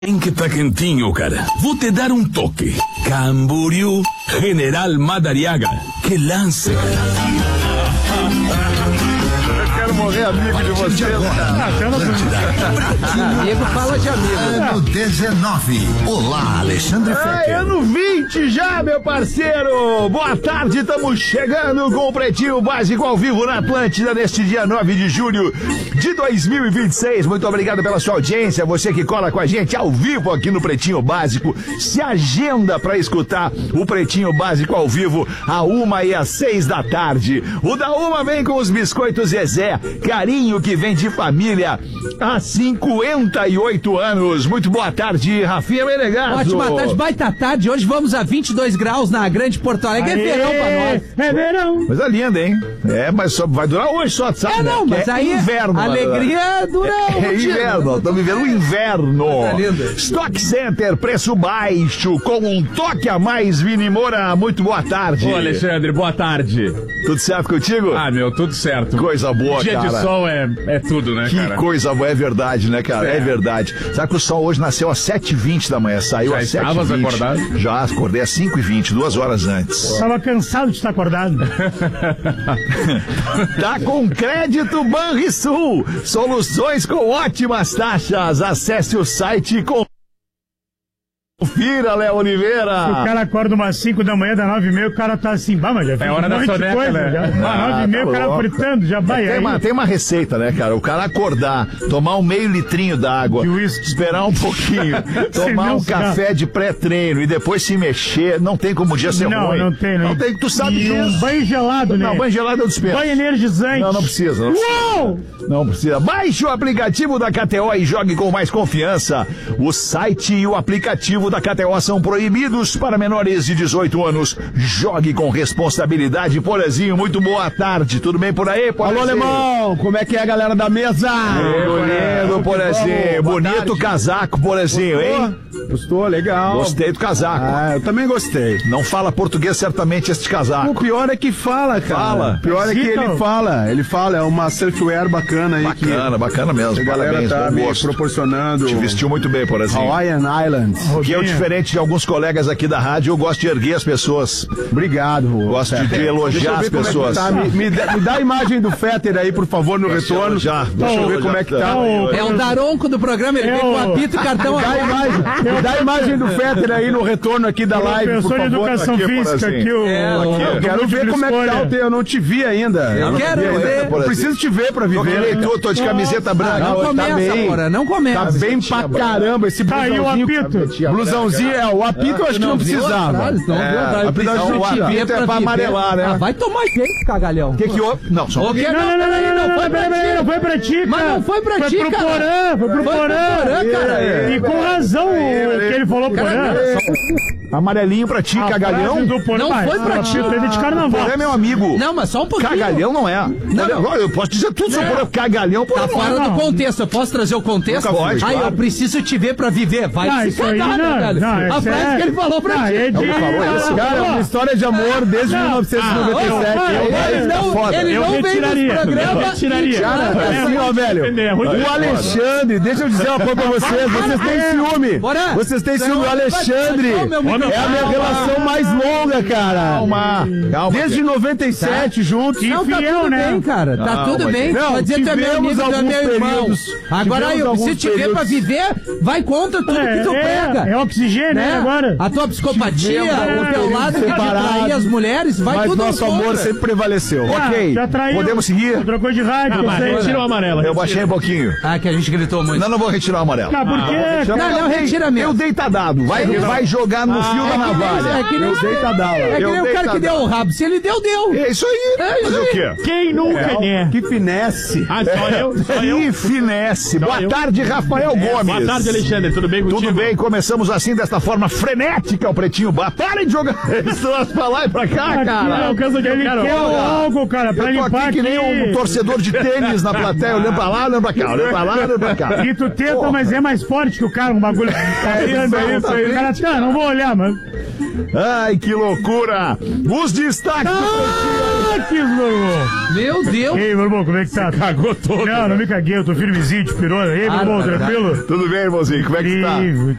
Em que tá quentinho, cara. Vou te dar um toque. Camboriú, General Madariaga. Que lance. Quero morrer amigo de vocês. Amigo fala de amigo. Ano 19. Olá, Alexandre Fetter. Ano 20 já, meu parceiro. Boa tarde, estamos chegando com o Pretinho Básico ao vivo na Atlântida neste dia 9 de julho de 2026. Muito obrigado pela sua audiência, você que cola com a gente ao vivo aqui no Pretinho Básico. Se agenda para escutar o Pretinho Básico ao vivo à 1 e às 6 da tarde. O da 1 vem com os biscoitos Zezé, carinho que vem de família há 58 anos. Muito boa tarde, Rafinha Menegasso. Ótima tarde, baita tarde. Hoje vamos a 22 graus na Grande Porto Alegre. É verão pra nós. É verão. Coisa linda, hein? É, mas só vai durar hoje só, sabe? É, não, mas aí inverno. A alegria dura É inverno, estamos vivendo o inverno. Stock Center, preço baixo, com um toque a mais, Vini Moura. Muito boa tarde. Ô, Alexandre, boa tarde. Tudo certo contigo? Ah, meu, tudo certo. Coisa boa, Dia cara. de sol é tudo, né, que cara? Coisa boa, é verdade, né, cara? É verdade. Sabe que o sol hoje nasceu às 7h20 da manhã, saiu às 7h20. Já estavas acordado? Já, acordei às 5h20, 2 horas antes. Tava cansado de estar acordado. Tá com crédito Banrisul. Soluções com ótimas taxas. Acesse o site e confira, Léo Oliveira. O cara acorda umas 5 da manhã, dá 9h30, o cara tá assim, mas já fez hora da soneca, coisa, né? Já, 9h30, o cara louco. fritando, já vai aí. Tem uma receita, né, cara? O cara acordar, tomar um meio litrinho d'água, De uísque. esperar um pouquinho, tomar não um se café de pré-treino e depois se mexer, não tem como o dia ser Não, ruim. não tem, Não tem, tu sabe e disso. um banho gelado, né? Não, banho gelado eu dispenso. Banho energizante. Não precisa. Não precisa. Uou! Não precisa. Baixe o aplicativo da KTO e jogue com mais confiança. O site e o aplicativo da KTO são proibidos para menores de 18 anos. Jogue com responsabilidade. Porazinho, muito boa tarde. Tudo bem por aí, Porazinho? Alô, alemão! Como é que é a galera da mesa? Bonito, Porazinho. Bonito casaco, Porazinho, hein? Gostou? Legal. Gostei do casaco. Ah, eu também gostei. Não fala português certamente este O casaco. pior é que fala, cara. Fala. O pior é que ele fala. Ele fala, é uma self-wear bacana aí. Bacana mesmo. Que a galera Parabéns, tá bom me gosto. proporcionando. Te vestiu muito bem, Porazinho. Hawaiian Islands. Que eu, diferente de alguns colegas aqui da rádio, eu gosto de erguer as pessoas. Obrigado. Gosto de elogiar as pessoas. Me dá a imagem do Fetter aí, por favor, no retorno. Já. Deixa eu ver como é que tá. É o Daronco do programa, ele vem com apito e cartão. Dá a imagem do Fetter aí no retorno aqui da live, por Professor de favor. educação aqui, física Porazinho. aqui, Eu quero ver como é que tá o teu. Eu não te vi ainda. Eu quero ver. Eu preciso te ver pra viver. Tô de camiseta branca. Não tá começa, bem. Porra, não começa. Tá bem pra caramba esse Tá aí o blusãozinho. apito. Blusãozinho, o apito eu acho que não precisava. O apito é pra amarelar, né? Vai tomar jeito, cagalhão. O que houve? Não, só um pouquinho. Não foi pra ti, Mas cara. não foi pra ti, Foi pro cara. Porã, foi pro Porã. cara. E com razão o que ele falou, Porã. Amarelinho pra ti, cagalhão. frase do Porã, Não mas foi pra ti. apito é de carnaval. Porã é meu amigo. Não, mas só um pouquinho. Cagalhão não é. Não. Eu posso dizer tudo sobre Porã. Cagalhão, Porã Tá não é. fora do contexto, eu posso trazer o contexto? Nunca pode, Aí, claro. eu preciso te ver pra viver. Vai Não, se isso aí cagar, não, né, velho? não, A isso frase é- que ele falou pra Não, ti. é de... Ele falou isso, Cara, é uma história de amor desde 1997. Ele não veio retiraria, nesse programa. eu retiraria. Cara, assim, ó, velho. É ruim de O Alexandre, deixa eu dizer uma coisa pra vocês. Vocês têm ciúme. Bora. Vocês têm ciúme. O Alexandre Vai, meu microfone. é a minha relação mais longa, cara. Calma. Desde 97 juntos. Não, tá Fiel, tudo né? bem, cara. Tá tudo bem. Não, Pode dizer que tu é meu tivemos amigo, tu é alguns meu irmão. períodos. Agora, Tivemos eu alguns preciso te ver períodos. pra viver, vai contra tudo que tu prega. É oxigênio, né, agora? A tua psicopatia, Tivemos o teu lado de separados, trair as mulheres, vai Mas tudo nosso contra. amor sempre prevaleceu. Ok. Já traiu. Podemos seguir? Trocou de rádio. Tira o amarelo. Eu baixei um pouquinho. Ah, que a gente gritou muito. Não vou retirar o amarelo. Ah, por quê? Não, retira mesmo. Eu dei tá dado. Vai jogar no fio da navalha. É que nem, Eu dei cadala. é que nem Eu o dei cara que deu o rabo. Se ele deu, deu. É isso aí. Fazer o quê? Quem nunca, né? Que finesse. Ah, só eu? Que finesse. Boa tarde, Rafael Gomes. Boa tarde, Alexandre. Tudo bem contigo? Tudo bem, começamos assim, desta forma frenética, o Pretinho Bar. Parem de jogar pessoas pra lá e pra cá, cara. Ele quer algo, cara, pra Eu tô limpar aqui que nem um torcedor de tênis na plateia, olhando pra lá, olhando pra cá, olhando pra lá, olhando pra cá. E tu tenta, mas é mais forte que o cara, um bagulho. isso aí. O cara, não vou olhar, mas... Ai, que loucura! Os destaques do Que irmão. Meu Deus. Ei, meu irmão, como é que tá? Cagou todo. Não me caguei, eu tô firmezinho de pirona. Ei, meu irmão, tá. tranquilo? Tudo bem, irmãozinho? Como é que tá? Incrível.